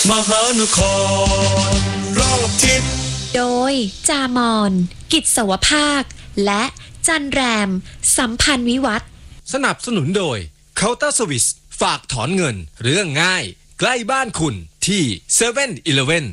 มหานครรอบทิศโดยจามอนกิจสวภาคและจันแรมสัมพันธ์วิวัฒน์สนับสนุนโดย Counter Service ฝากถอนเงินเรื่องง่ายใกล้บ้านคุณที่ 7-Eleven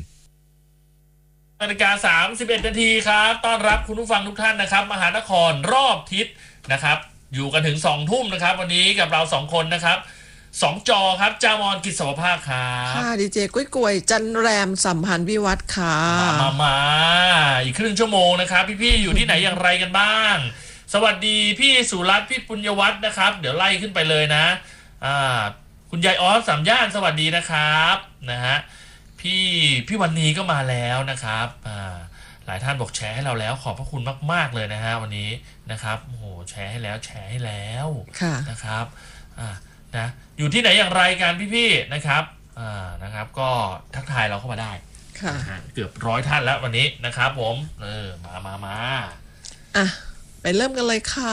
นาฬิกา 31 นาทีครับต้อนรับคุณผู้ฟังทุกท่านนะครับมหานครรอบทิศนะครับอยู่กันถึง2 ทุ่มนะครับวันนี้กับเรา2 คนนะครับ2 จอครับจามอนกิจสวภาคครับค่ะดีเจกุ้ยกวยจันแรมสัมพันธ์วิวัฒน์ค่ะมาอีกครึ่งชั่วโมงนะครับพี่ๆอยู่ที่ไหนอย่างไรกันบ้างสวัสดีพี่สุรัตน์พี่ปุญญวัฒน์นะครับเดี๋ยวไล่ขึ้นไปเลยนะคุณยายออสสามย่านสวัสดีนะครับนะฮะพี่วันนี้ก็มาแล้วนะครับหลายท่านบอกแชร์ให้เราแล้วขอบพระคุณมากๆเลยนะฮะวันนี้นะครับโอ้โหแชร์ให้แล้วนะครับนะอยู่ที่ไหนอย่างไรกันพี่ๆนะครับนะครับก็ทักทายเราเข้ามาได้ค่ะเกือบ100 ท่านแล้ววันนี้นะครับผมมาไปเริ่มกันเลยค่ะ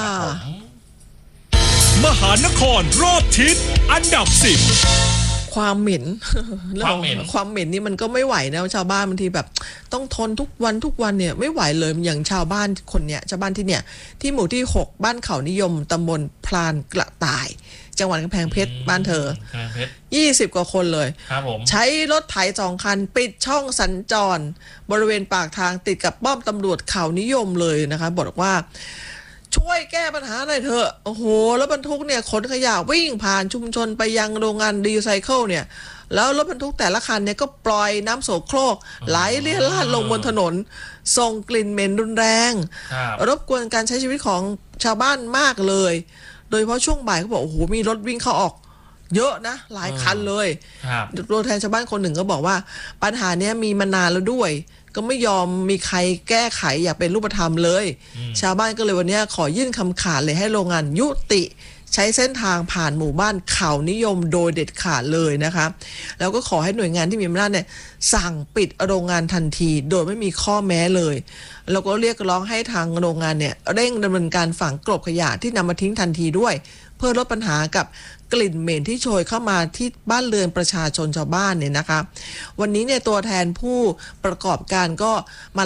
มหานครรอบทิศอันดับ10 ความเหม็นความเหม็นนี่มันก็ไม่ไหวนะชาวบ้านบางทีแบบต้องทนทุกวันเนี่ยไม่ไหวเลยอย่างชาวบ้านคนเนี้ยชาวบ้านที่เนี่ยที่หมู่ที่6บ้านเขานิยมตำบลพลานกระต่ายจังหวัดกำแพงเพชรบ้านเธอ20 กว่าคนเลยใช้รถไถ2 คันปิดช่องสัญจรบริเวณปากทางติดกับป้อมตำรวจเขานิยมเลยนะคะบอกว่าช่วยแก้ปัญหาหน่อยเถอะโอ้โหแล้วบรรทุกเนี่ยขนขยะวิ่งผ่านชุมชนไปยังโรงงานรีไซเคิลเนี่ยแล้วรถบรรทุกแต่ละคันเนี่ยก็ปล่อยน้ำโสโครกไหลเลี่ยราดลงบนถนนส่งกลิ่นเหม็นรุนแรงรบกวนการใช้ชีวิตของชาวบ้านมากเลยโดยเฉพาะช่วงบ่ายเขาบอกโอ้โหมีรถวิ่งเข้าออกเยอะนะหลายคันเลยตัวแทนชาวบ้านคนหนึ่งก็บอกว่าปัญหาเนี้ยมีมานานแล้วด้วยก็ไม่ยอมมีใครแก้ไขอยากเป็นรูปธรรมเลยชาวบ้านก็เลยวันนี้ขอยื่นคำขาดเลยให้โรงงานยุติใช้เส้นทางผ่านหมู่บ้านเขานิยมโดยเด็ดขาดเลยนะคะแล้วก็ขอให้หน่วยงานที่มีอำนาจเนี่ยสั่งปิดโรงงานทันทีโดยไม่มีข้อแม้เลยแล้วก็เรียกร้องให้ทางโรงงานเนี่ยเร่งดำเนินการฝังกลบขยะที่นำมาทิ้งทันทีด้วยเพื่อลดปัญหากับกลิ่นเหม็นที่โชยเข้ามาที่บ้านเรือนประชาชนชาวบ้านเนี่ยนะคะวันนี้เนี่ยตัวแทนผู้ประกอบการก็มา